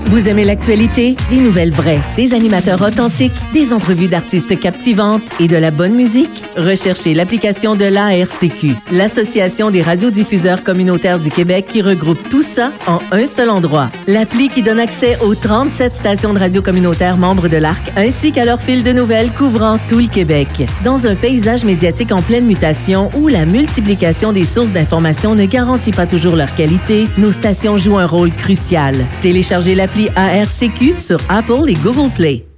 Vous aimez l'actualité? Des nouvelles vraies, des animateurs authentiques, des entrevues d'artistes captivantes et de la bonne musique? Recherchez l'application de l'ARCQ, l'Association des radiodiffuseurs communautaires du Québec, qui regroupe tout ça en un seul endroit. L'appli qui donne accès aux 37 stations de radio communautaires membres de l'ARC, ainsi qu'à leur fil de nouvelles couvrant tout le Québec. Dans un paysage médiatique en pleine mutation où la multiplication des sources d'informations ne garantit pas toujours leur qualité, nos stations jouent un rôle crucial. Téléchargez l'appli ARCQ sur Apple et Google Play.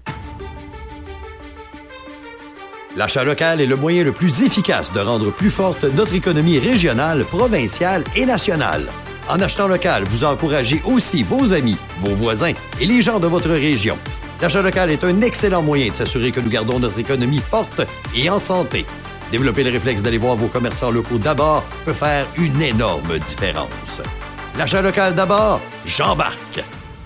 L'achat local est le moyen le plus efficace de rendre plus forte notre économie régionale, provinciale et nationale. En achetant local, vous encouragez aussi vos amis, vos voisins et les gens de votre région. L'achat local est un excellent moyen de s'assurer que nous gardons notre économie forte et en santé. Développer le réflexe d'aller voir vos commerçants locaux d'abord peut faire une énorme différence. L'achat local d'abord, j'embarque!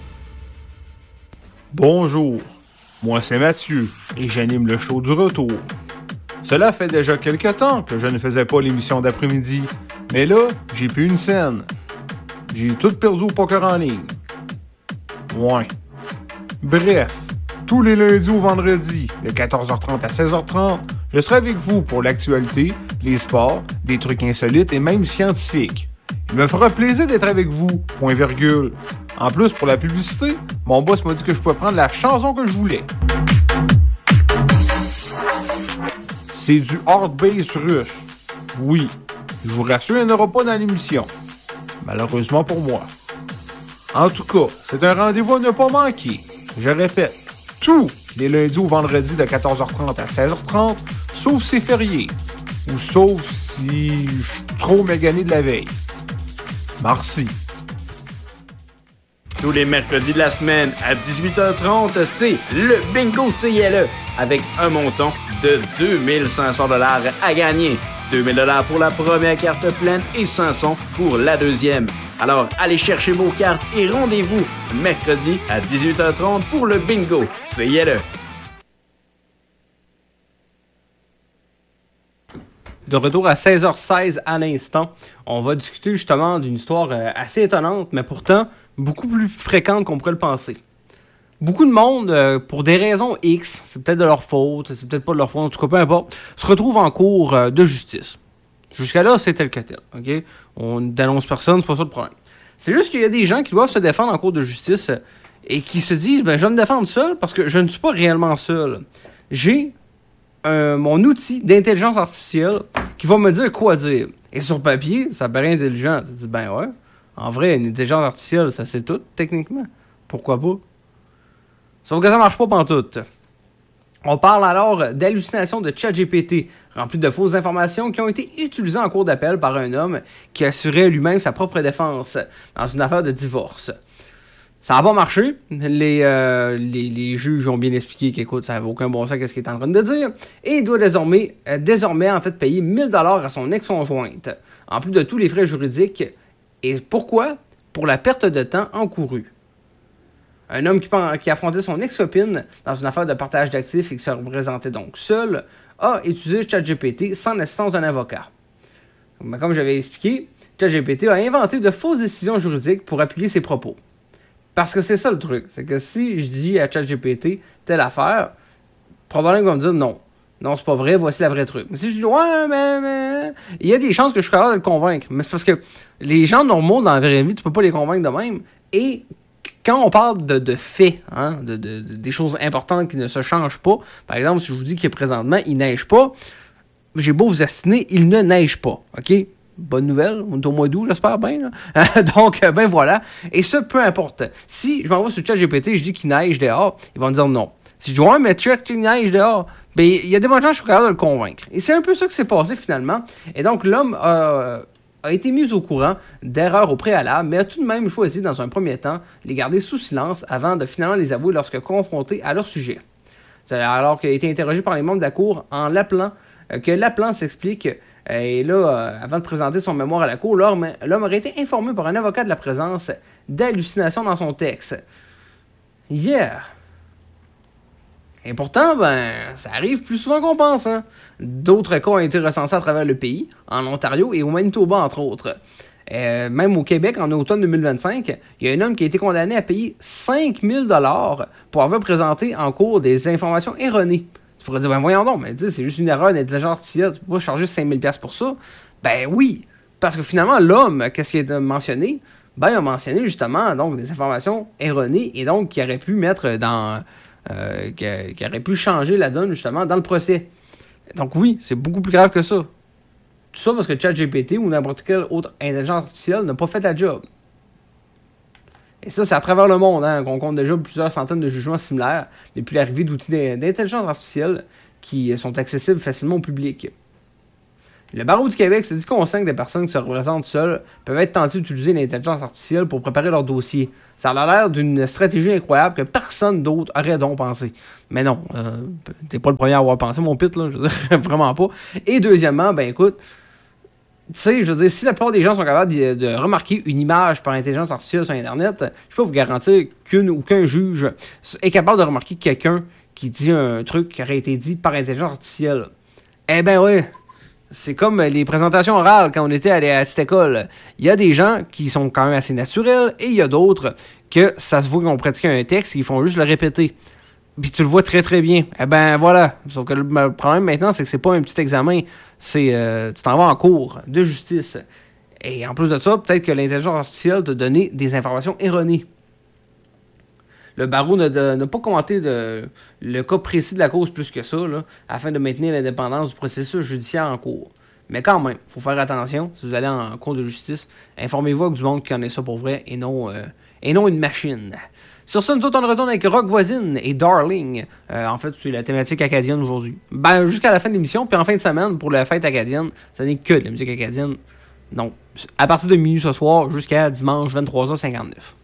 Bonjour, moi c'est Mathieu et j'anime le show du retour. Cela fait déjà quelque temps que je ne faisais pas l'émission d'après-midi, mais là, j'ai plus une scène. J'ai tout perdu au poker en ligne. Ouais. Bref, tous les lundis au vendredi, de 14h30 à 16h30, je serai avec vous pour l'actualité, les sports, des trucs insolites et même scientifiques. Il me fera plaisir d'être avec vous, point virgule. En plus, pour la publicité, mon boss m'a dit que je pouvais prendre la chanson que je voulais. C'est du hard bass russe. Oui, je vous rassure, il n'y en aura pas dans l'émission. Malheureusement pour moi. En tout cas, c'est un rendez-vous à ne pas manquer. Je répète, tous les lundis au vendredi de 14h30 à 16h30, sauf c'est férié. Ou sauf si je suis trop magané de la veille. Merci. Tous les mercredis de la semaine à 18h30, c'est le Bingo CILE avec un montant de 2500 $ à gagner. 2000 $ pour la première carte pleine et 500 pour la deuxième. Alors allez chercher vos cartes et rendez-vous mercredi à 18h30 pour le Bingo CILE. De retour à 16h16 à l'instant, on va discuter justement d'une histoire assez étonnante, mais pourtant beaucoup plus fréquente qu'on pourrait le penser. Beaucoup de monde, pour des raisons X, c'est peut-être de leur faute, c'est peut-être pas de leur faute, en tout cas peu importe, se retrouve en cours de justice. Jusqu'à là, c'est tel que tel, ok? On dénonce personne, c'est pas ça le problème. C'est juste qu'il y a des gens qui doivent se défendre en cours de justice et qui se disent, ben je vais me défendre seul parce que je ne suis pas réellement seul. J'ai mon outil d'intelligence artificielle qui va me dire quoi dire. Et sur papier, ça paraît intelligent. Tu te dis, ben ouais, en vrai, une intelligence artificielle, ça sait tout, techniquement. Pourquoi pas? Sauf que ça marche pas pantoute. On parle alors d'hallucinations de ChatGPT, remplies de fausses informations qui ont été utilisées en cours d'appel par un homme qui assurait lui-même sa propre défense dans une affaire de divorce. Ça n'a pas marché. Les juges ont bien expliqué qu'écoute, ça n'avait aucun bon sens qu'est-ce qu'il est en train de dire. Et il doit désormais en fait payer 1000 $ à son ex-conjointe, en plus de tous les frais juridiques. Et pourquoi? Pour la perte de temps encourue. Un homme qui affrontait son ex-copine dans une affaire de partage d'actifs et qui se représentait donc seul, a utilisé ChatGPT sans l'assistance d'un avocat. Mais comme j'avais expliqué, ChatGPT a inventé de fausses décisions juridiques pour appuyer ses propos. Parce que c'est ça le truc, c'est que si je dis à ChatGPT telle affaire, probablement qu'il va me dire non. Non, c'est pas vrai, voici la vraie truc. Mais si je dis ouais, mais il y a des chances que je suis capable de le convaincre. Mais c'est parce que les gens normaux dans la vraie vie, tu peux pas les convaincre de même. Et quand on parle de faits, hein, des choses importantes qui ne se changent pas, par exemple, si je vous dis que présentement, il neige pas, j'ai beau vous assiner, il ne neige pas, OK? Bonne nouvelle, on est au mois d'août, j'espère bien. Donc, ben voilà. Et ça, peu importe. Si je m'envoie sur ChatGPT et je dis qu'il neige dehors, ils vont me dire non. Si je dis ouais, mais check, il neige dehors, ben il y a des moments où je suis capable de le convaincre. Et c'est un peu ça qui s'est passé finalement. Et donc, l'homme a été mis au courant d'erreurs au préalable, mais a tout de même choisi, dans un premier temps, les garder sous silence avant de finalement les avouer lorsque confrontés à leur sujet. C'est alors qu'il a été interrogé par les membres de la cour en l'appelant, que l'appelant s'explique. Et là, avant de présenter son mémoire à la cour, l'homme aurait été informé par un avocat de la présence d'hallucinations dans son texte. Yeah! Et pourtant, ben, ça arrive plus souvent qu'on pense, hein? D'autres cas ont été recensés à travers le pays, en Ontario et au Manitoba, entre autres. Même au Québec, en automne 2025, il y a un homme qui a été condamné à payer 5 000 $ pour avoir présenté en cours des informations erronées. Tu pourrais dire, ben voyons donc, mais c'est juste une erreur d'intelligence artificielle, tu peux pas charger 5 000 $ pour ça. Ben oui, parce que finalement, l'homme, qu'est-ce qu'il a mentionné? Ben, il a mentionné justement donc, des informations erronées et donc qui aurait pu mettre dans... qui aurait pu changer la donne justement dans le procès. Donc oui, c'est beaucoup plus grave que ça. Tout ça parce que ChatGPT ou n'importe quelle autre intelligence artificielle n'a pas fait la job. Et ça, c'est à travers le monde qu'on compte déjà plusieurs centaines de jugements similaires depuis l'arrivée d'outils d'intelligence artificielle qui sont accessibles facilement au public. Le barreau du Québec se dit conscient que des personnes qui se représentent seules peuvent être tentées d'utiliser l'intelligence artificielle pour préparer leur dossier. Ça a l'air d'une stratégie incroyable que personne d'autre aurait donc pensé. Mais non, t'es pas le premier à avoir pensé, mon pit, là, je veux dire, vraiment pas. Et deuxièmement, ben écoute, tu sais, je veux dire, si la plupart des gens sont capables de remarquer une image par intelligence artificielle sur Internet, je peux vous garantir qu'un juge est capable de remarquer quelqu'un qui dit un truc qui aurait été dit par intelligence artificielle. Eh ben oui, c'est comme les présentations orales quand on était allé à cette école. Il y a des gens qui sont quand même assez naturels et il y a d'autres que ça se voit qu'on pratique un texte et ils font juste le répéter. Puis tu le vois très très bien. Eh ben voilà. Sauf que le problème maintenant, c'est que c'est pas un petit examen. C'est tu t'en vas en cours de justice. Et en plus de ça, peut-être que l'intelligence artificielle t'a donné des informations erronées. Le barreau n'a pas commenté le cas précis de la cause plus que ça, là, afin de maintenir l'indépendance du processus judiciaire en cours. Mais quand même, il faut faire attention. Si vous allez en cours de justice, informez-vous avec du monde qui connaît ça pour vrai et non une machine. Sur ça, nous autres, on retourne avec Rock Voisine et Darling. En fait, c'est la thématique acadienne aujourd'hui. Ben, jusqu'à la fin de l'émission, puis en fin de semaine, pour la fête acadienne, ça n'est que de la musique acadienne. Donc, à partir de minuit ce soir, jusqu'à dimanche 23h59.